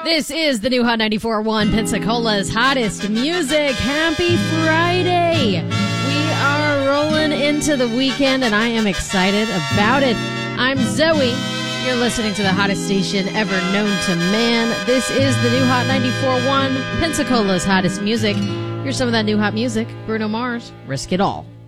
This is the new Hot 94.1 Pensacola's hottest music. Happy Friday. We are rolling into the weekend, and I am excited about it. I'm Zoe. You're listening to the hottest station ever known to man. This is the new Hot 94.1 Pensacola's hottest music. Here's some of that new hot music. Bruno Mars, Risk It All.